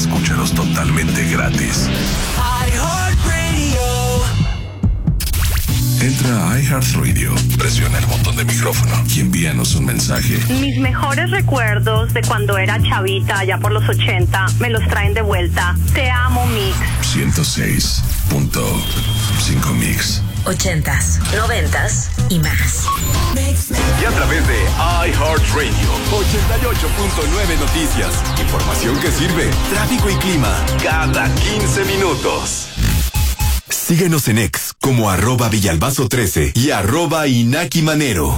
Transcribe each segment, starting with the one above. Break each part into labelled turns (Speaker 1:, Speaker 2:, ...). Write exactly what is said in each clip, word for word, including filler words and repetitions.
Speaker 1: escúchanos totalmente gratis. iHeartRadio. Entra a iHeartRadio, presiona el botón de micrófono y envíanos un mensaje.
Speaker 2: Mis mejores recuerdos de cuando era chavita, allá por los ochenta, me los traen de vuelta. Te amo, Mix.
Speaker 1: ciento seis punto cinco Mix.
Speaker 3: Ochentas, noventas y más.
Speaker 4: Y a través de iHeartRadio, ochenta y ocho punto nueve Noticias. Información que sirve, tráfico y clima, cada quince minutos. Síguenos en X como arroba Villalbazo trece y arroba Inaki Manero.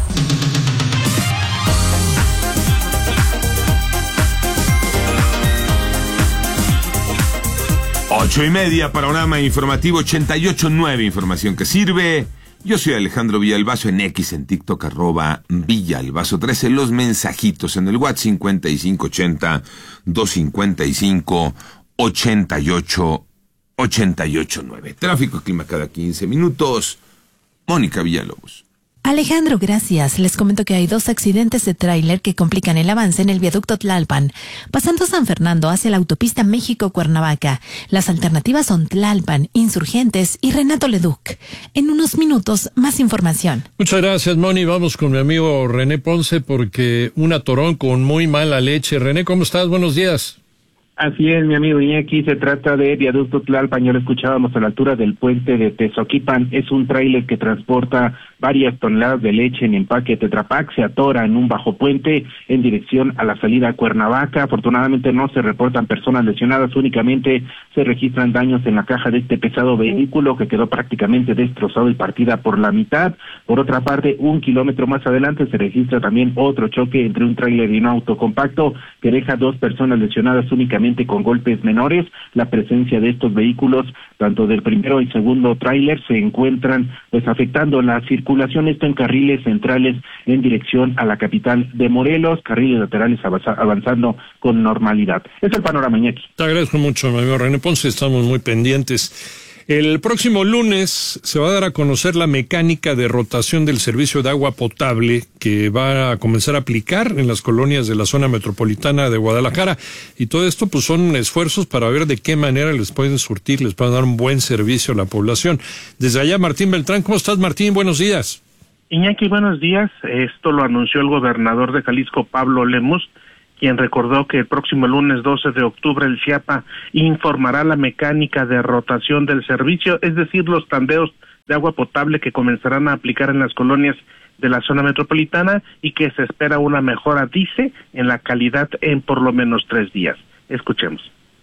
Speaker 5: Ocho y media, panorama informativo ochenta y ocho punto nueve, información que sirve. Yo soy Alejandro Villalbazo en X, en TikTok, arroba Villalbazo trece. Los mensajitos en el WhatsApp cincuenta y cinco ochenta, doscientos cincuenta y cinco, ochenta y ocho, ochenta y ocho nueve. Tráfico y clima cada quince minutos. Mónica Villalobos.
Speaker 6: Alejandro, gracias. Les comento que hay dos accidentes de tráiler que complican el avance en el viaducto Tlalpan, pasando San Fernando hacia la autopista México-Cuernavaca. Las alternativas son Tlalpan, Insurgentes y Renato Leduc. En unos minutos, más información.
Speaker 7: Muchas gracias, Moni. Vamos con mi amigo René Ponce porque un atorón con muy mala leche. René, ¿cómo estás? Buenos días.
Speaker 8: Así es, mi amigo Iñaki, se trata de viaducto Tlalpan, ya lo escuchábamos a la altura del puente de Tezoquipan. Es un tráiler que transporta varias toneladas de leche en empaque Tetra Pak, se atora en un bajo puente en dirección a la salida a Cuernavaca. Afortunadamente no se reportan personas lesionadas, únicamente se registran daños en la caja de este pesado vehículo que quedó prácticamente destrozado y partida por la mitad. Por otra parte, un kilómetro más adelante se registra también otro choque entre un tráiler y un auto compacto que deja dos personas lesionadas únicamente con golpes menores. La presencia de estos vehículos, tanto del primero y segundo tráiler, se encuentran pues afectando la circulación, esto en carriles centrales en dirección a la capital de Morelos, carriles laterales avanzando con normalidad. Es el panorama, Iñaki.
Speaker 7: Te agradezco mucho, mi amigo René Ponce, estamos muy pendientes. El próximo lunes se va a dar a conocer la mecánica de rotación del servicio de agua potable que va a comenzar a aplicar en las colonias de la zona metropolitana de Guadalajara. Y todo esto pues son esfuerzos para ver de qué manera les pueden surtir, les pueden dar un buen servicio a la población. Desde allá, Martín Beltrán. ¿Cómo estás, Martín? Buenos días.
Speaker 8: Iñaki, buenos días. Esto lo anunció el gobernador de Jalisco, Pablo Lemus, quien recordó que el próximo lunes doce de octubre el CIAPA informará la mecánica de rotación del servicio, es decir, los tandeos de agua potable que comenzarán a aplicar en las colonias de la zona metropolitana y que se espera una mejora, dice, en la calidad en por lo menos tres días. Escuchemos.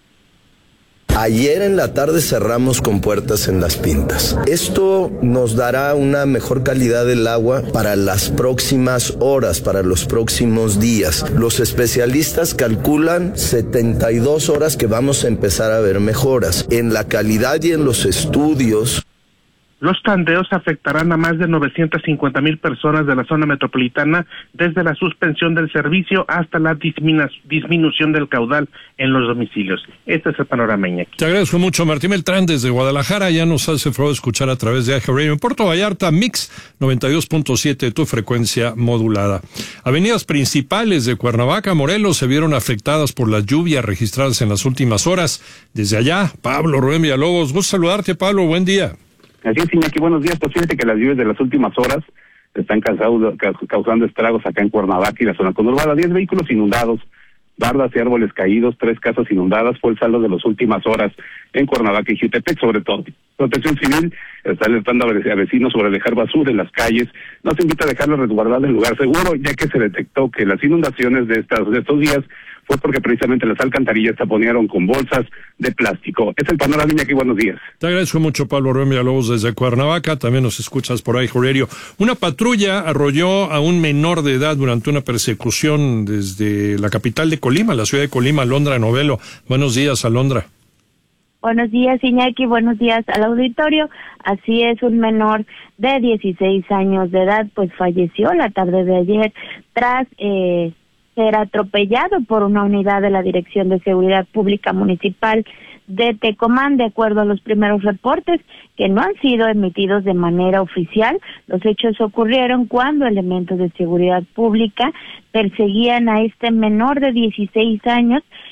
Speaker 9: Ayer en la tarde cerramos con puertas en Las Pintas. Esto nos dará una mejor calidad del agua para las próximas horas, para los próximos días. Los especialistas calculan setenta y dos horas que vamos a empezar a ver mejoras. En la calidad y en los estudios.
Speaker 8: Los tandeos afectarán a más de novecientas cincuenta mil personas de la zona metropolitana, desde la suspensión del servicio hasta la disminu- disminución del caudal en los domicilios. Este es el panorama, Iñaki.
Speaker 7: Te agradezco mucho, Martín Beltrán, desde Guadalajara. Ya nos hace favor de escuchar a través de iHeartRadio. En Puerto Vallarta, Mix noventa y dos punto siete, tu frecuencia modulada. Avenidas principales de Cuernavaca, Morelos, se vieron afectadas por las lluvias registradas en las últimas horas. Desde allá, Pablo Rubén Villalobos. Gusto saludarte, Pablo. Buen día.
Speaker 10: Así es, Iñaki, buenos días. Pues fíjate que las lluvias de las últimas horas están causando, causando estragos acá en Cuernavaca y la zona conurbada. Diez vehículos inundados, bardas y árboles caídos, tres casas inundadas, fue el saldo de las últimas horas en Cuernavaca y Jutepec, sobre todo. Protección Civil está alertando a vecinos sobre dejar basura en las calles. No se invita a dejarla resguardada en lugar seguro, ya que se detectó que las inundaciones de, estas, de estos días fue porque precisamente las alcantarillas se taponearon con bolsas de plástico. Es el panorama, Iñaki, buenos días.
Speaker 7: Te agradezco mucho, Pablo Rubén Villalobos, desde Cuernavaca. También nos escuchas por ahí, Jorerio. Una patrulla arrolló a un menor de edad durante una persecución desde la capital de Colima, la ciudad de Colima, Alondra Novelo. Buenos días, Alondra.
Speaker 11: Buenos días, Iñaki, buenos días al auditorio. Así es, un menor de dieciséis años de edad pues falleció la tarde de ayer tras eh, ser atropellado por una unidad de la Dirección de Seguridad Pública Municipal de Tecomán. De acuerdo a los primeros reportes, que no han sido emitidos de manera oficial, los hechos ocurrieron cuando elementos de seguridad pública perseguían a este menor de dieciséis años,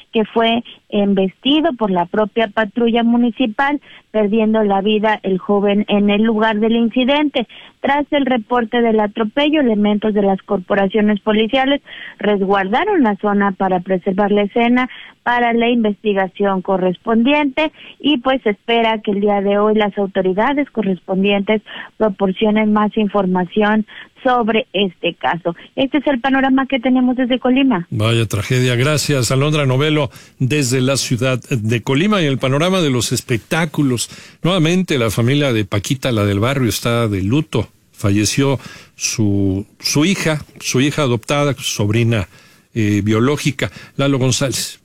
Speaker 11: que fue embestido por la propia patrulla municipal, perdiendo la vida el joven en el lugar del incidente. Tras el reporte del atropello, elementos de las corporaciones policiales resguardaron la zona para preservar la escena para la investigación correspondiente, y pues se espera que el día de hoy las autoridades correspondientes proporcionen más información sobre este caso. Este es el panorama que tenemos desde Colima.
Speaker 7: Vaya tragedia. Gracias, Alondra Novelo, desde la ciudad de Colima. Y el panorama de los espectáculos. Nuevamente, la familia de Paquita, la del barrio, está de luto. Falleció su, su hija, su hija adoptada, sobrina eh, biológica, Lalo González.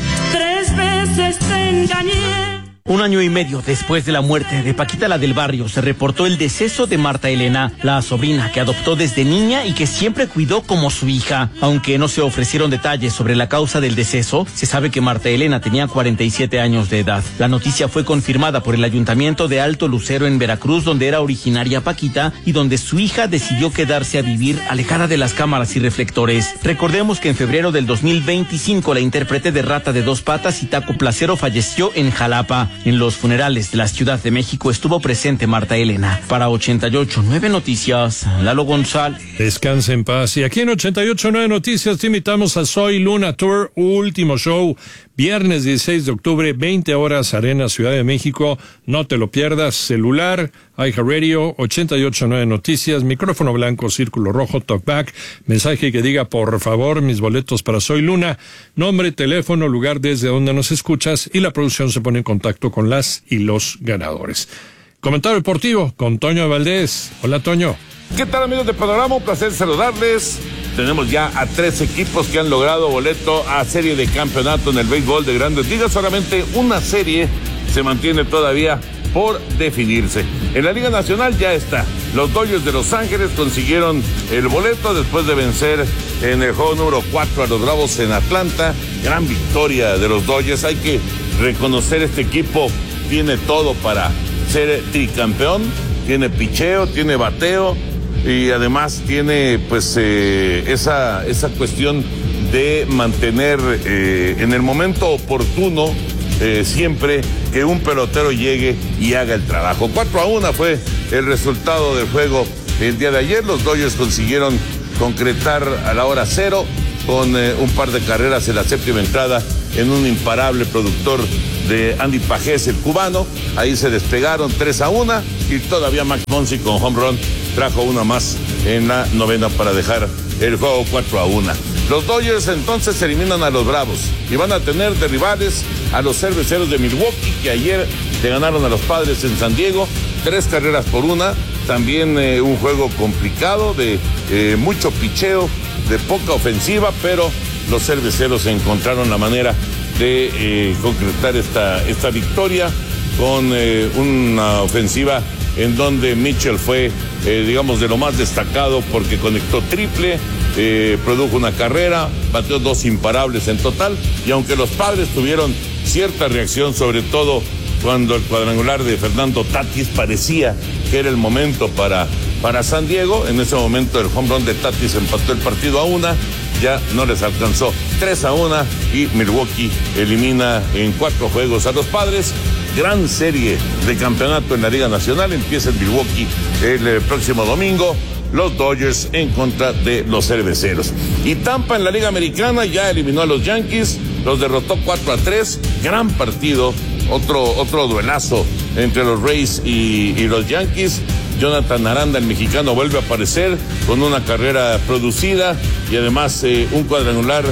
Speaker 12: Tres veces te engañé. Un año y medio después de la muerte de Paquita, la del barrio, se reportó el deceso de Marta Elena, la sobrina que adoptó desde niña y que siempre cuidó como su hija. Aunque no se ofrecieron detalles sobre la causa del deceso, se sabe que Marta Elena tenía cuarenta y siete años de edad. La noticia fue confirmada por el Ayuntamiento de Alto Lucero en Veracruz, donde era originaria Paquita y donde su hija decidió quedarse a vivir alejada de las cámaras y reflectores. Recordemos que en febrero del dos mil veinticinco la intérprete de Rata de Dos Patas y Taco Placero falleció en Jalapa. En los funerales de la Ciudad de México estuvo presente Marta Elena. Para ochenta y ocho punto nueve Noticias, Lalo González.
Speaker 7: Descansa en paz. Y aquí en ochenta y ocho punto nueve Noticias te invitamos a Soy Luna Tour, último show, viernes dieciséis de octubre, veinte horas, Arena, Ciudad de México. No te lo pierdas. Celular, iHeartRadio, ochenta y ocho punto nueve Noticias, micrófono blanco, círculo rojo, talkback, mensaje que diga, por favor, mis boletos para Soy Luna, nombre, teléfono, lugar desde donde nos escuchas, y la producción se pone en contacto con las y los ganadores. Comentario deportivo con Toño Valdés. Hola, Toño.
Speaker 5: ¿Qué tal, amigos de Panorama? Un placer saludarles. Tenemos ya a tres equipos que han logrado boleto a serie de campeonato en el béisbol de Grandes Ligas. Solamente una serie se mantiene todavía por definirse. En la Liga Nacional ya está. Los Dodgers de Los Ángeles consiguieron el boleto después de vencer en el juego número cuatro a los Bravos en Atlanta. Gran victoria de los Dodgers. Hay que reconocer, este equipo tiene todo para ser tricampeón. Tiene picheo, tiene bateo y además tiene pues eh, esa, esa cuestión de mantener eh, en el momento oportuno eh, siempre que un pelotero llegue y haga el trabajo. cuatro a uno fue el resultado del juego el día de ayer. Los Dodgers consiguieron concretar a la hora cero con eh, un par de carreras en la séptima entrada en un imparable productor de Andy Pajés, el cubano. Ahí se despegaron tres a uno y todavía Max Muncy con home run trajo una más en la novena para dejar el juego cuatro a uno. Los Dodgers entonces eliminan a los Bravos y van a tener de rivales a los Cerveceros de Milwaukee, que ayer le ganaron a los Padres en San Diego, tres carreras por una. También eh, un juego complicado de eh, mucho picheo, de poca ofensiva, pero los Cerveceros encontraron la manera de eh, concretar esta, esta victoria con eh, una ofensiva en donde Mitchell fue, eh, digamos, de lo más destacado porque conectó triple, eh, produjo una carrera, bateó dos imparables en total, y aunque los Padres tuvieron cierta reacción, sobre todo cuando el cuadrangular de Fernando Tatis parecía que era el momento para, para San Diego, en ese momento el home run de Tatis empató el partido a una, ya no les alcanzó, tres a uno, y Milwaukee elimina en cuatro juegos a los Padres. Gran serie de campeonato en la Liga Nacional, empieza en Milwaukee el, el próximo domingo, los Dodgers en contra de los Cerveceros. Y Tampa en la Liga Americana ya eliminó a los Yankees, los derrotó cuatro a tres, gran partido, otro, otro duelazo entre los Rays y, y los Yankees. Jonathan Aranda, el mexicano, vuelve a aparecer con una carrera producida y además eh, un cuadrangular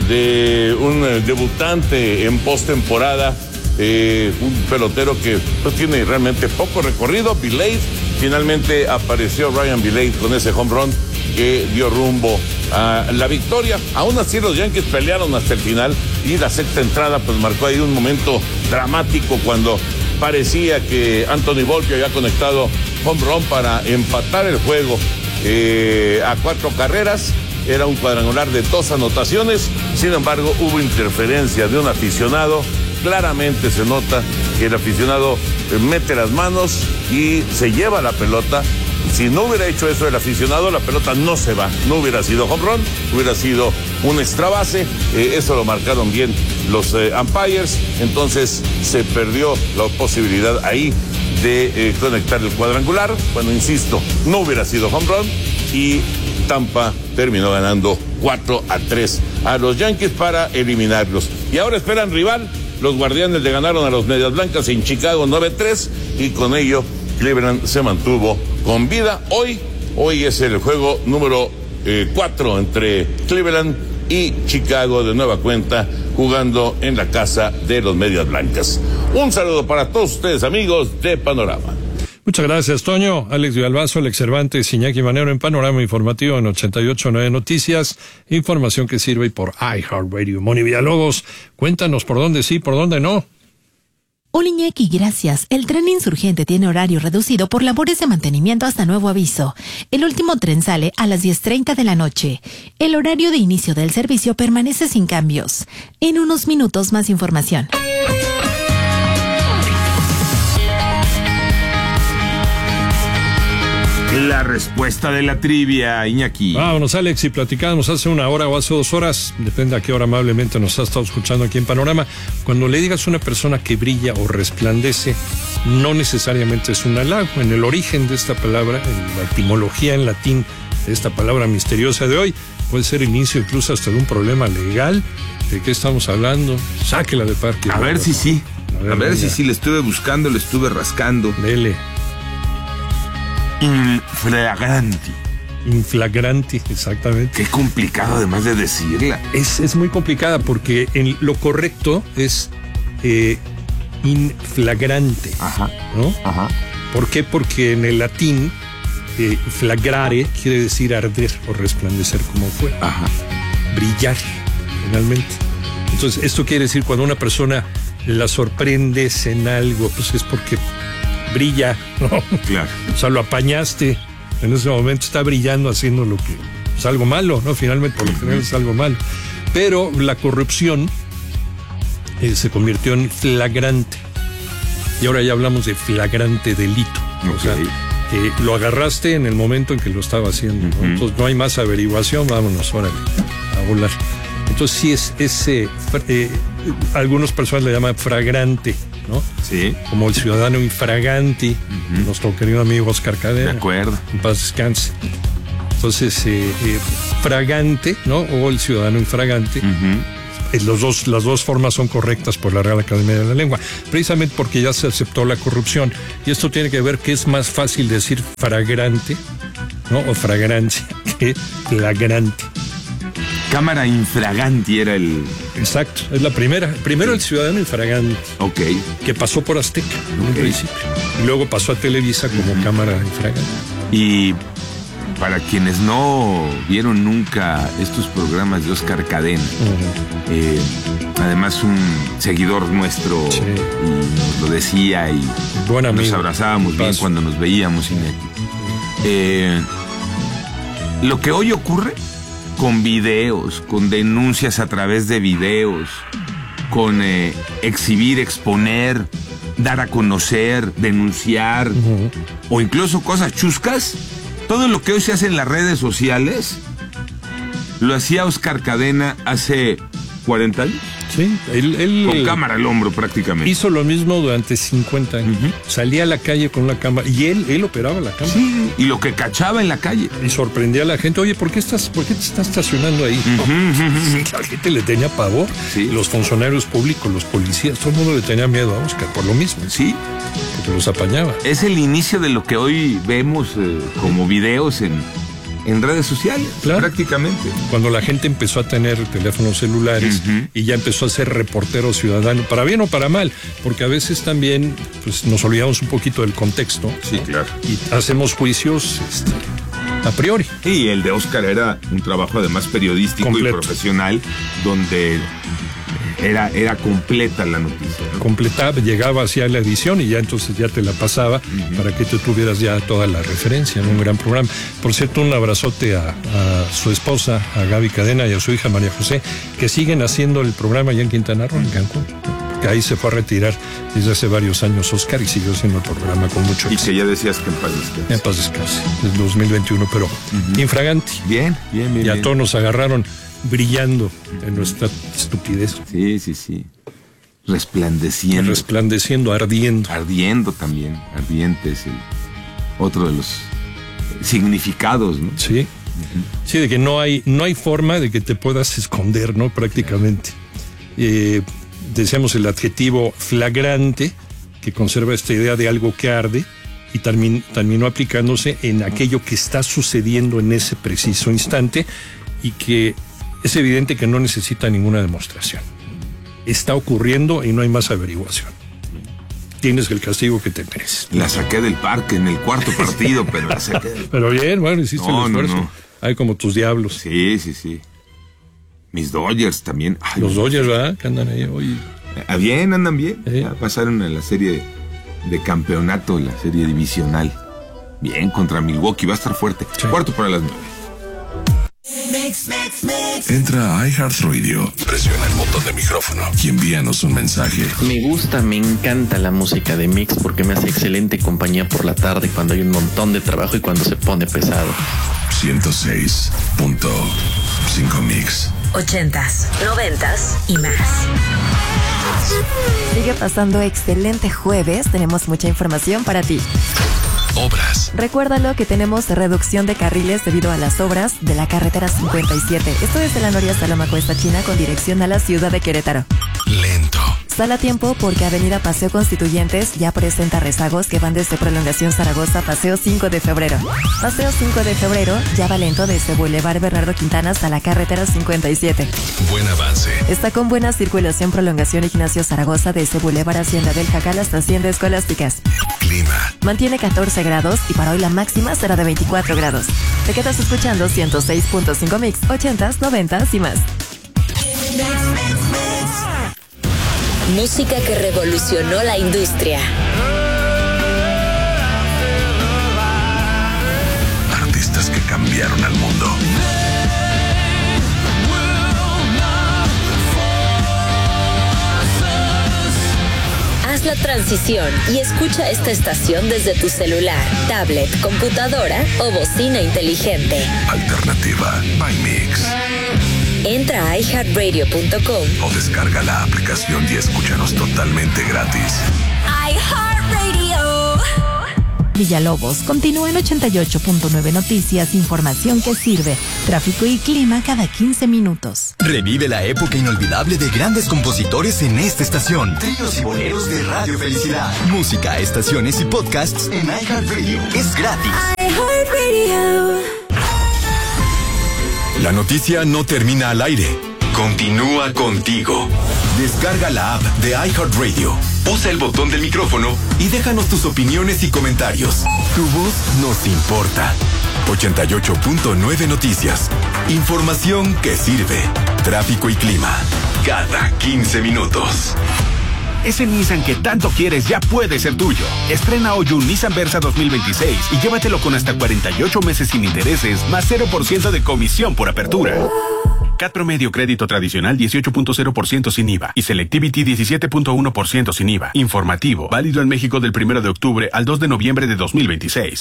Speaker 5: de un eh, debutante en postemporada, eh, un pelotero que pues, tiene realmente poco recorrido, Vilade. Finalmente apareció Ryan Vilade con ese home run que dio rumbo a la victoria. Aún así los Yankees pelearon hasta el final y la sexta entrada pues marcó ahí un momento dramático cuando parecía que Anthony Volpe había conectado home run para empatar el juego eh, a cuatro carreras. Era un cuadrangular de dos anotaciones, sin embargo hubo interferencia de un aficionado. Claramente se nota que el aficionado mete las manos y se lleva la pelota. Si no hubiera hecho eso el aficionado, la pelota no se va. No hubiera sido home run, hubiera sido un extra base. Eh, eso lo marcaron bien
Speaker 13: los eh, umpires, entonces se perdió la posibilidad ahí de eh, conectar el cuadrangular. Bueno, insisto, no hubiera sido home run y Tampa terminó ganando cuatro a tres a los Yankees para eliminarlos. Y ahora esperan rival. Los Guardianes le ganaron a los Medias Blancas en Chicago nueve tres y con ello Cleveland se mantuvo con vida. Hoy, hoy es el juego número cuatro eh, entre Cleveland y Chicago de nueva cuenta, jugando en la casa de los Medias Blancas. Un saludo para todos ustedes, amigos de Panorama.
Speaker 7: Muchas gracias, Toño. Alex Villalbazo, Alex Cervantes, Iñaki Manero en Panorama Informativo en ochenta y ocho punto nueve Noticias. Información que sirve por iHeartRadio. Moni Villalobos, cuéntanos por dónde sí, por dónde no.
Speaker 6: Hola Iñaki, gracias. El tren insurgente tiene horario reducido por labores de mantenimiento hasta nuevo aviso. El último tren sale a las diez treinta de la noche. El horario de inicio del servicio permanece sin cambios. En unos minutos más información.
Speaker 5: La respuesta de la trivia, Iñaki.
Speaker 7: Vámonos, Alex, y platicábamos hace una hora o hace dos horas, depende a qué hora amablemente nos ha estado escuchando aquí en Panorama. Cuando le digas a una persona que brilla o resplandece, no necesariamente es un halago. En el origen de esta palabra, en la etimología en latín de esta palabra misteriosa de hoy, puede ser inicio incluso hasta de un problema legal. ¿De qué estamos hablando? Sáquela de parque.
Speaker 5: A ver si sí. A ver, a ver si sí, le estuve buscando, le estuve rascando.
Speaker 7: Dele.
Speaker 5: Inflagranti.
Speaker 7: Inflagranti, exactamente.
Speaker 5: Qué complicado además de decirla.
Speaker 7: Es, es muy complicada porque en lo correcto es eh, inflagrante.
Speaker 5: Ajá.
Speaker 7: ¿No?
Speaker 5: Ajá.
Speaker 7: ¿Por qué? Porque en el latín eh, flagrare quiere decir arder o resplandecer como fue.
Speaker 5: Ajá.
Speaker 7: Brillar, finalmente. Entonces, esto quiere decir cuando una persona la sorprendes en algo, pues es porque brilla, ¿no?
Speaker 5: Claro.
Speaker 7: O sea, lo apañaste, en ese momento está brillando haciendo lo que es algo malo, ¿no? Finalmente, por lo general es algo malo. Pero la corrupción eh, se convirtió en flagrante. Y ahora ya hablamos de flagrante delito.
Speaker 5: Okay.
Speaker 7: O sea, eh, lo agarraste en el momento en que lo estaba haciendo, ¿no? Uh-huh. Entonces no hay más averiguación, vámonos, órale, a volar. Entonces sí es ese, eh, algunas personas le llaman fragrante, ¿no?
Speaker 5: Sí.
Speaker 7: Como el ciudadano infraganti, uh-huh. Nuestro querido amigo Oscar Cadena.
Speaker 5: De acuerdo.
Speaker 7: En paz descanse. Entonces, eh, eh, fragante, ¿no? O el ciudadano infragante. Uh-huh. Los dos, las dos formas son correctas por la Real Academia de la Lengua, precisamente porque ya se aceptó la corrupción. Y esto tiene que ver que es más fácil decir fragrante, ¿no? O fragancia que flagrante.
Speaker 5: Cámara infraganti era el...
Speaker 7: Exacto, es la primera. Primero el ciudadano infragante.
Speaker 5: Ok.
Speaker 7: Que pasó por Azteca, en okay. un principio. Y luego pasó a Televisa como uh-huh. cámara infragante.
Speaker 5: Y para quienes no vieron nunca estos programas de Oscar Cadena, uh-huh. eh, además un seguidor nuestro, sí. y nos lo decía y
Speaker 7: Buen amigo.
Speaker 5: Nos abrazábamos bien cuando nos veíamos, Iñaki. Eh, lo que hoy ocurre con videos, con denuncias a través de videos, con eh, exhibir, exponer, dar a conocer, denunciar, uh-huh. o incluso cosas chuscas, todo lo que hoy se hace en las redes sociales, lo hacía Oscar Cadena hace cuarenta años.
Speaker 7: Sí, él, él
Speaker 5: con cámara al hombro prácticamente.
Speaker 7: Hizo lo mismo durante cincuenta años. Uh-huh. Salía a la calle con la cámara y él, él operaba la cámara.
Speaker 5: Sí, y lo que cachaba en la calle.
Speaker 7: Y sorprendía a la gente. Oye, ¿por qué estás, por qué te estás estacionando ahí? Uh-huh, uh-huh. Sí, la gente le tenía pavor. Sí. Los funcionarios públicos, los policías, todo el mundo le tenía miedo a Oscar por lo mismo.
Speaker 5: Sí.
Speaker 7: Porque los apañaba.
Speaker 5: Es el inicio de lo que hoy vemos eh, como videos en... en redes sociales, claro. prácticamente.
Speaker 7: Cuando la gente empezó a tener teléfonos celulares uh-huh. y ya empezó a ser reportero ciudadano, para bien o para mal, porque a veces también pues, nos olvidamos un poquito del contexto.
Speaker 5: Sí, ¿no? Claro.
Speaker 7: Y hacemos juicios este, a priori.
Speaker 5: Y el de Oscar era un trabajo además periodístico Completo. y profesional, donde era, era completa la noticia, ¿no?
Speaker 7: Completaba, llegaba hacia la edición y ya entonces ya te la pasaba uh-huh. para que tú tuvieras ya toda la referencia en un gran programa. Por cierto, un abrazote a, a su esposa, a Gaby Cadena, y a su hija María José, que siguen haciendo el programa allá en Quintana Roo, en Cancún. Que ahí se fue a retirar desde hace varios años Oscar y siguió haciendo el programa con mucho
Speaker 5: éxito. Y que ya decías que en paz descanse.
Speaker 7: En paz descanse, desde dos mil veintiuno, pero uh-huh. infraganti.
Speaker 5: Bien, bien, bien.
Speaker 7: Y a
Speaker 5: bien.
Speaker 7: todos nos agarraron brillando en nuestra estupidez.
Speaker 5: Sí, sí, sí. Resplandeciendo.
Speaker 7: Resplandeciendo, ardiendo.
Speaker 5: Ardiendo también. Ardiente es el otro de los significados, ¿no?
Speaker 7: Sí. Uh-huh. Sí, de que no hay, no hay forma de que te puedas esconder, ¿no? Prácticamente. Eh, decíamos el adjetivo flagrante, que conserva esta idea de algo que arde, y termin, terminó aplicándose en aquello que está sucediendo en ese preciso instante y que es evidente que no necesita ninguna demostración. Está ocurriendo y no hay más averiguación. Tienes el castigo que te mereces.
Speaker 5: La saqué del parque en el cuarto partido, pero la saqué.
Speaker 7: Pero bien, bueno, hiciste
Speaker 5: no,
Speaker 7: el esfuerzo.
Speaker 5: No, no.
Speaker 7: Hay como tus diablos.
Speaker 5: Sí, sí, sí. Mis Dodgers también. Ay,
Speaker 7: Los Dodgers, ¿verdad? Que andan ahí hoy.
Speaker 5: Ah, bien, andan bien.
Speaker 7: ¿Eh?
Speaker 5: Ya pasaron a la serie de, de campeonato, la serie divisional. Bien, contra Milwaukee, va a estar fuerte. Sí. Cuarto para las nueve.
Speaker 1: Mix, mix, mix. Entra a iHeartRadio, presiona el botón de micrófono y envíanos un mensaje.
Speaker 14: Me gusta, me encanta la música de Mix porque me hace excelente compañía por la tarde cuando hay un montón de trabajo y cuando se pone pesado.
Speaker 1: ciento seis punto cinco Mix.
Speaker 3: Ochentas, noventas y más.
Speaker 15: Sigue pasando excelente jueves, tenemos mucha información para ti.
Speaker 1: Obras.
Speaker 15: Recuérdalo que tenemos reducción de carriles debido a las obras de la carretera cincuenta y siete. Esto es de la Noria Salama Cuesta China con dirección a la ciudad de Querétaro.
Speaker 1: Lento.
Speaker 15: Sal a tiempo porque Avenida Paseo Constituyentes ya presenta rezagos que van desde Prolongación Zaragoza, Paseo cinco de febrero. Paseo cinco de febrero ya va lento desde Boulevard Bernardo Quintana hasta la carretera cincuenta y siete.
Speaker 1: Buen avance.
Speaker 15: Está con buena circulación Prolongación Ignacio Zaragoza desde Boulevard Hacienda del Jacal hasta Hacienda Escolásticas.
Speaker 1: Clima.
Speaker 15: Mantiene catorce grados y para hoy la máxima será de veinticuatro grados. Te quedas escuchando ciento seis punto cinco Mix, ochentas, noventas y más.
Speaker 3: Música que revolucionó la industria.
Speaker 1: Artistas que cambiaron al mundo.
Speaker 3: Haz la transición y escucha esta estación desde tu celular, tablet, computadora o bocina inteligente.
Speaker 1: Alternativa by Mix.
Speaker 3: Entra a i heart radio punto com
Speaker 1: o descarga la aplicación y escúchanos totalmente gratis.
Speaker 3: iHeartRadio.
Speaker 6: Villalobos continúa en ochenta y ocho punto nueve Noticias, información que sirve, tráfico y clima cada quince minutos.
Speaker 4: Revive la época inolvidable de grandes compositores en esta estación. Tríos y boleros de Radio Felicidad. Música, estaciones y podcasts en iHeartRadio. Es gratis.
Speaker 3: iHeartRadio.
Speaker 4: La noticia no termina al aire. Continúa contigo. Descarga la app de iHeartRadio. Usa el botón del micrófono y déjanos tus opiniones y comentarios. Tu voz nos importa. ochenta y ocho punto nueve Noticias. Información que sirve. Tráfico y clima. Cada quince minutos.
Speaker 16: Ese Nissan que tanto quieres ya puede ser tuyo. Estrena hoy un Nissan Versa dos mil veintiséis y llévatelo con hasta cuarenta y ocho meses sin intereses, más cero por ciento de comisión por apertura. C A T promedio crédito tradicional dieciocho punto cero por ciento sin I V A y Selectivity diecisiete punto uno por ciento sin I V A. Informativo, válido en México del primero de octubre al dos de noviembre de dos mil veintiséis.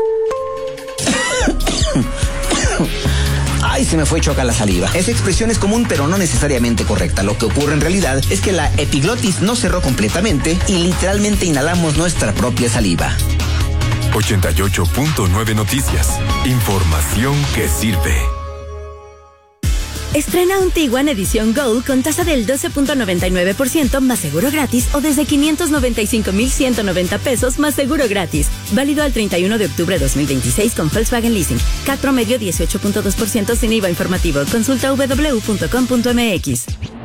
Speaker 17: Ay, se me fue choca la saliva. Esa expresión es común, pero no necesariamente correcta. Lo que ocurre en realidad es que la epiglotis no cerró completamente y literalmente inhalamos nuestra propia saliva.
Speaker 4: ochenta y ocho punto nueve Noticias. Información que sirve.
Speaker 18: Estrena un Tiguan edición Gold con tasa del doce punto noventa y nueve por ciento más seguro gratis o desde quinientos noventa y cinco mil ciento noventa pesos más seguro gratis. Válido al treinta y uno de octubre de dos mil veintiséis con Volkswagen Leasing. C A T promedio dieciocho punto dos por ciento sin I V A informativo. Consulta w w w punto com punto m x.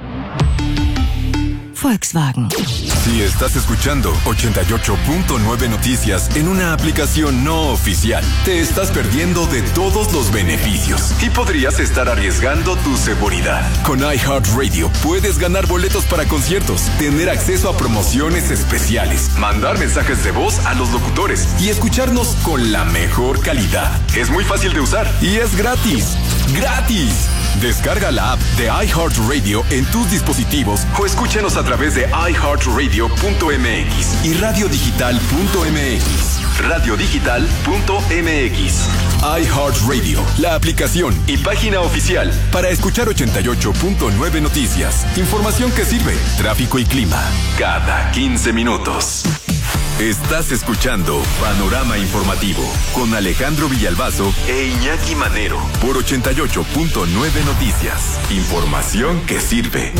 Speaker 6: Volkswagen.
Speaker 4: Si estás escuchando ochenta y ocho punto nueve Noticias en una aplicación no oficial, te estás perdiendo de todos los beneficios y podrías estar arriesgando tu seguridad. Con iHeartRadio puedes ganar boletos para conciertos, tener acceso a promociones especiales, mandar mensajes de voz a los locutores y escucharnos con la mejor calidad. Es muy fácil de usar y es gratis. ¡Gratis! Descarga la app de iHeartRadio en tus dispositivos o escúchanos a través de i heart radio punto m x y radio digital punto m x. radio digital punto m x. iHeartRadio, la aplicación y página oficial para escuchar ochenta y ocho punto nueve noticias. Información que sirve, tráfico y clima, cada quince minutos. Estás escuchando Panorama Informativo con Alejandro Villalbazo e Iñaki Manero por ochenta y ocho punto nueve Noticias. Información que sirve.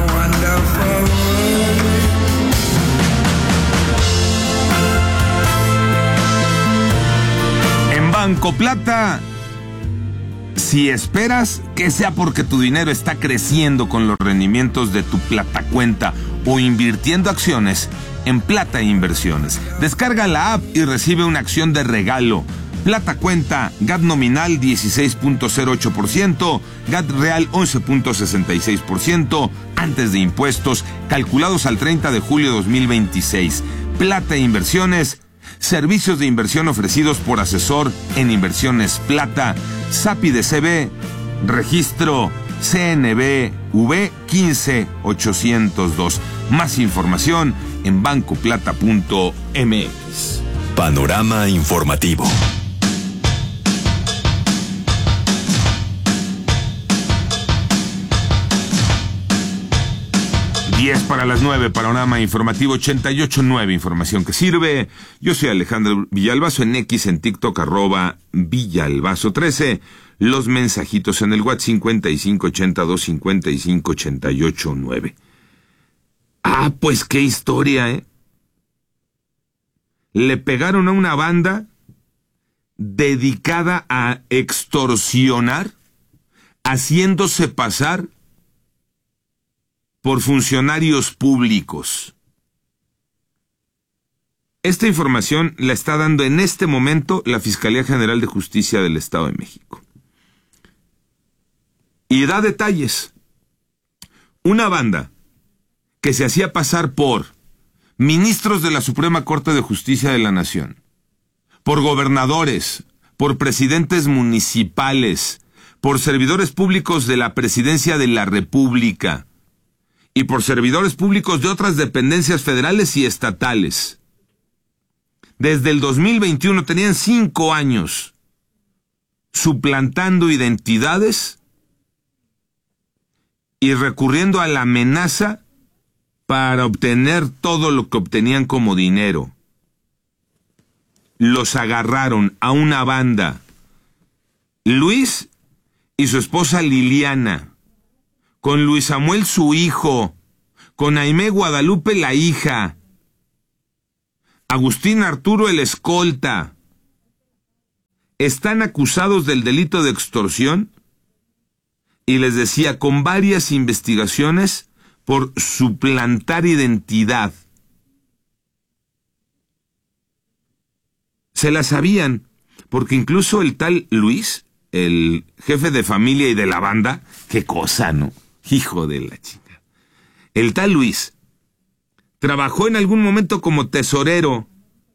Speaker 5: En Banco Plata, si esperas que sea porque tu dinero está creciendo con los rendimientos de tu Plata Cuenta o invirtiendo acciones, en Plata Inversiones. Descarga la app y recibe una acción de regalo. Plata Cuenta, G A T nominal dieciséis punto cero ocho por ciento, G A T real once punto sesenta y seis por ciento, antes de impuestos, calculados al treinta de julio de dos mil veintiséis. Plata Inversiones, servicios de inversión ofrecidos por asesor en Inversiones Plata, S A P I de C B, registro C N B V quince ochocientos dos. Más información en banco plata punto m x.
Speaker 4: Panorama Informativo.
Speaker 5: diez para las nueve, Panorama Informativo ochenta y ocho punto nueve, información que sirve. Yo soy Alejandro Villalbazo, en X, en TikTok, arroba Villalbazo trece. Los mensajitos en el WhatsApp cincuenta y cinco ochenta y dos cincuenta y cinco ochenta y ocho nueve. Ah, pues qué historia, ¿eh? Le pegaron a una banda dedicada a extorsionar, haciéndose pasar por funcionarios públicos. Esta información la está dando en este momento la Fiscalía General de Justicia del Estado de México. Y da detalles. Una banda que se hacía pasar por ministros de la Suprema Corte de Justicia de la Nación, por gobernadores, por presidentes municipales, por servidores públicos de la Presidencia de la República y por servidores públicos de otras dependencias federales y estatales. Desde el dos mil veintiuno tenían cinco años suplantando identidades y recurriendo a la amenaza para obtener todo lo que obtenían como dinero. Los agarraron a una banda, Luis y su esposa Liliana, con Luis Samuel su hijo, con Aimé Guadalupe la hija, Agustín Arturo el escolta. Están acusados del delito de extorsión y les decía, con varias investigaciones por suplantar identidad. Se la sabían, porque incluso el tal Luis, el jefe de familia y de la banda, qué cosa, ¿no? Hijo de la chica. El tal Luis trabajó en algún momento como tesorero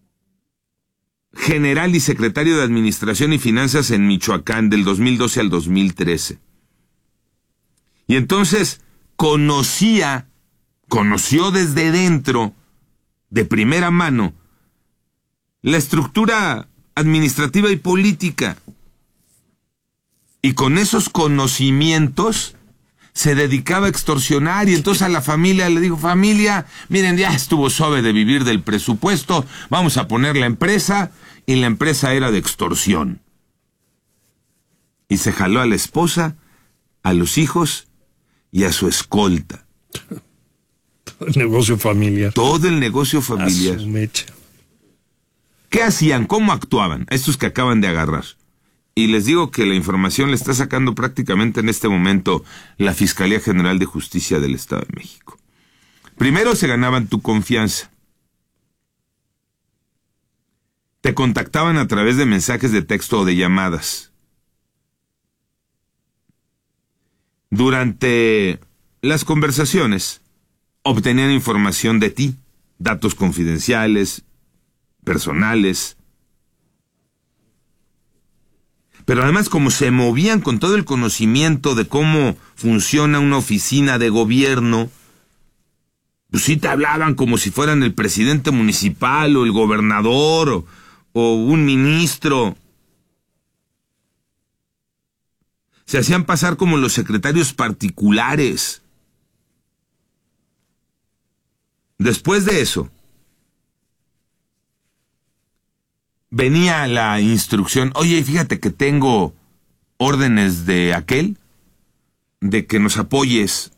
Speaker 5: general y secretario de Administración y Finanzas en Michoacán del dos mil doce al dos mil trece. Y entonces conocía, conoció desde dentro, de primera mano, la estructura administrativa y política. Y con esos conocimientos se dedicaba a extorsionar, y entonces a la familia le dijo, familia, miren, ya estuvo suave de vivir del presupuesto, vamos a poner la empresa, y la empresa era de extorsión. Y se jaló a la esposa, a los hijos y a su escolta.
Speaker 7: Todo el negocio familiar.
Speaker 5: Todo el negocio familiar.
Speaker 7: A su mecha.
Speaker 5: ¿Qué hacían? ¿Cómo actuaban? Estos que acaban de agarrar. Y les digo que la información le está sacando prácticamente en este momento la Fiscalía General de Justicia del Estado de México. Primero se ganaban tu confianza. Te contactaban a través de mensajes de texto o de llamadas. Durante las conversaciones obtenían información de ti, datos confidenciales, personales. Pero además, como se movían con todo el conocimiento de cómo funciona una oficina de gobierno, pues sí te hablaban como si fueran el presidente municipal o el gobernador o, o un ministro. Se hacían pasar como los secretarios particulares. Después de eso, venía la instrucción, oye, fíjate que tengo órdenes de aquel, de que nos apoyes.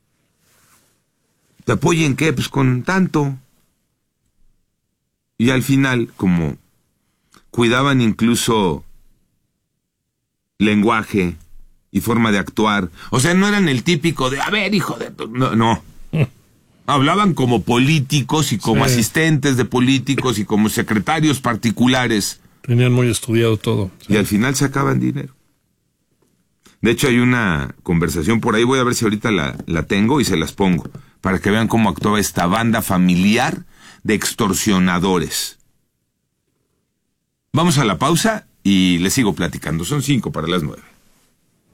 Speaker 5: ¿Te apoyen qué? Pues con tanto. Y al final, como cuidaban incluso lenguaje y forma de actuar, o sea, no eran el típico de, a ver, hijo de... tu-". No, no. Hablaban como políticos y como sí. asistentes de políticos y como secretarios particulares.
Speaker 7: Tenían muy estudiado todo.
Speaker 5: Sí. Y al final sacaban dinero. De hecho, hay una conversación por ahí, voy a ver si ahorita la, la tengo y se las pongo, para que vean cómo actuaba esta banda familiar de extorsionadores. Vamos a la pausa y les sigo platicando. Son cinco para las nueve.